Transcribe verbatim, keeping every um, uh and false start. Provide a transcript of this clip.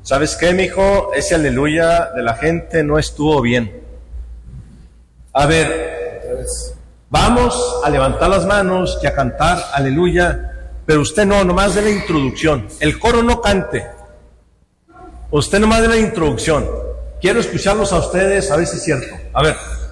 ¿Sabes qué, mijo? Ese aleluya de la gente no estuvo bien. A ver, vamos a levantar las manos y a cantar aleluya, pero usted no, nomás de la introducción. El coro no cante. Usted nomás de la introducción. Quiero escucharlos a ustedes, a ver si es cierto. A ver.